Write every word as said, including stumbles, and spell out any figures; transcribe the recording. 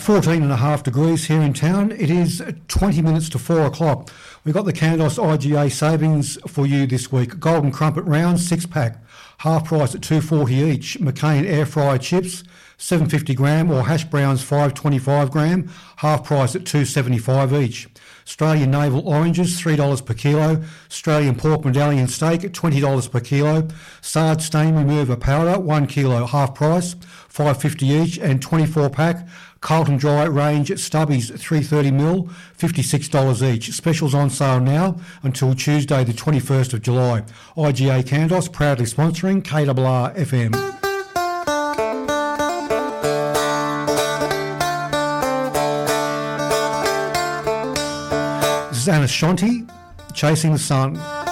fourteen and a half degrees here in town. It is twenty minutes to four o'clock. We've got the Candos I G A savings for you this week. Golden Crumpet rounds, six pack, half price at two forty each. McCain air fryer chips, seven fifty gram, or hash browns, five twenty-five gram, half price at two seventy-five each. Australian navel oranges, three dollars per kilo. Australian pork medallion steak at twenty dollars per kilo. Sard stain remover powder, one kilo, half price, five fifty each, and twenty-four pack. Carlton Dry range at Stubbies, three thirty mil, fifty-six dollars each. Specials on sale now until Tuesday the twenty-first of July. I G A Candos proudly sponsoring K R R F M. This is Anna Shanti, Chasing the Sun.